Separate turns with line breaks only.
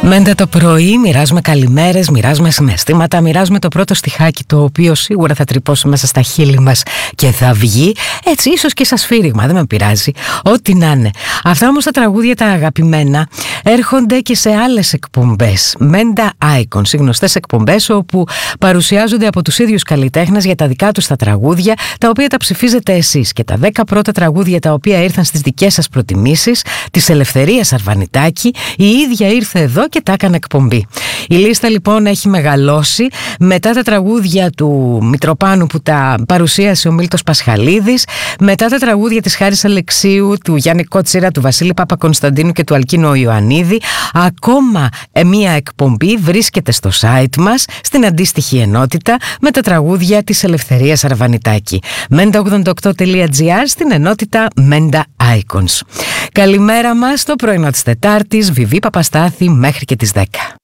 Μέντα το πρωί, μοιράζουμε καλημέρες, μοιράζουμε συναισθήματα, μοιράζουμε το πρώτο στιχάκι το οποίο σίγουρα θα τρυπώσει μέσα στα χείλη μας και θα βγει, έτσι ίσως και σαν σφύριγμα, δεν με πειράζει, ό,τι να είναι. Αυτά όμως τα τραγούδια τα αγαπημένα έρχονται και σε άλλες εκπομπές, Μέντα Icons, οι γνωστές εκπομπές όπου παρουσιάζονται από τους ίδιους καλλιτέχνες για τα δικά τους τα τραγούδια, τα οποία τα ψηφίζετε εσείς, και τα 10 πρώτα τραγούδια τα οποία ήρθαν στις δικές σας προτιμήσεις, της Ελευθερίας Αρβανιτάκη, η ίδια ήρθε εδώ και τα έκανε εκπομπή. Η λίστα λοιπόν έχει μεγαλώσει μετά τα τραγούδια του Μητροπάνου που τα παρουσίασε ο Μίλτος Πασχαλίδης, μετά τα τραγούδια της Χάρης Αλεξίου, του Γιάννη Κότσιρα, του Βασίλη Παπακωνσταντίνου και του Αλκίνου Ιωαννίδη. Ακόμα μια εκπομπή βρίσκεται στο site μας, στην αντίστοιχη ενότητα, με τα τραγούδια της Ελευθερίας Αρβανιτάκη. Menda88.gr, στην ενότητα Menda Icons. Καλημέρα μας, το πρωινό της Τετάρτης, Βιβί Παπαστάθη, μέχρι και τις 10.